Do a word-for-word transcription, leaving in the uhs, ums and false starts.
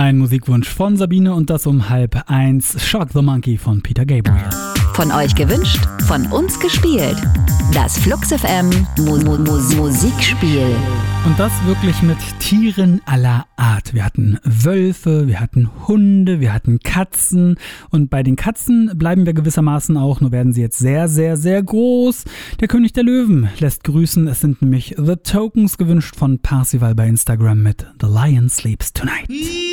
Ein Musikwunsch von Sabine und das um halb eins. Shock the Monkey von Peter Gabriel. Von euch gewünscht, von uns gespielt. Das Flux F M Mu- Mu- Mu- Musikspiel. Und das wirklich mit Tieren aller Art. Wir hatten Wölfe, wir hatten Hunde, wir hatten Katzen. Und bei den Katzen bleiben wir gewissermaßen auch, nur werden sie jetzt sehr, sehr, sehr groß. Der König der Löwen lässt grüßen. Es sind nämlich The Tokens gewünscht von Parsival bei Instagram mit The Lion Sleeps Tonight.